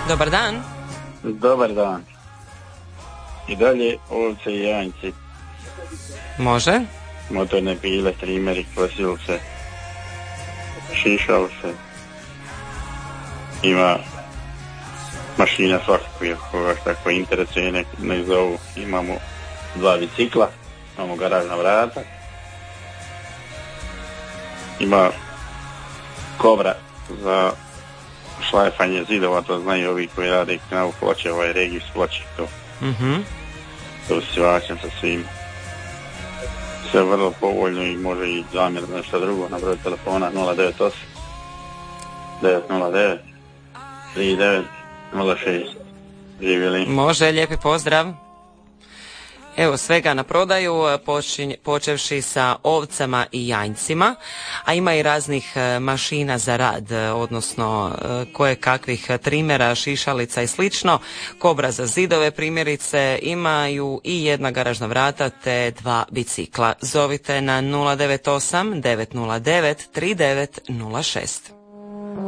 Dobar dan. Dobar dan. I dalje ovce i janjci. Može. Motorne pile, trimeri, kosilce, šišalce. Ima mašina svakakvih, koga tako interesuje, nek zovu. Imamo 2 bicikla, imamo garažna vrata. Ima kobra za šlajfanje zidova, to znaju ovi koji rade knavu ploče, regijus ploče, to. To se vaćam sa svim. Sve vrlo povoljno i može i zamjer nešto drugo na broj telefona 098 909 3906. Živjeli. Može, lijepi pozdrav. Evo, svega na prodaju, počevši sa ovcama i janjcima, a ima i raznih mašina za rad, odnosno koje kakvih trimera, šišalica i slično. Kobra za zidove primjerice, imaju i 1 garažna vrata te 2 bicikla. Zovite na 098 909 3906.